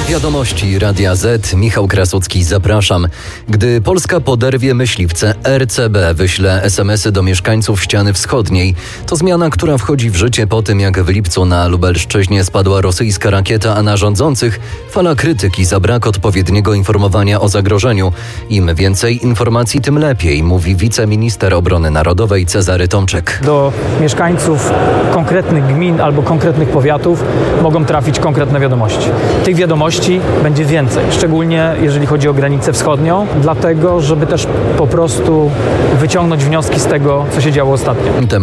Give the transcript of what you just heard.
Wiadomości Radia Z. Michał Krasucki, zapraszam. Gdy Polska poderwie myśliwce, RCB wyśle SMS-y do mieszkańców ściany wschodniej. To zmiana, która wchodzi w życie po tym, jak w lipcu na Lubelszczyźnie spadła rosyjska rakieta, a na rządzących fala krytyki za brak odpowiedniego informowania o zagrożeniu. Im więcej informacji, tym lepiej, mówi wiceminister obrony narodowej Cezary Tomczyk. Do mieszkańców konkretnych gmin albo konkretnych powiatów mogą trafić konkretne wiadomości. Tych wiadomości będzie więcej, szczególnie jeżeli chodzi o granicę wschodnią, dlatego żeby też po prostu wyciągnąć wnioski z tego, co się działo ostatnio.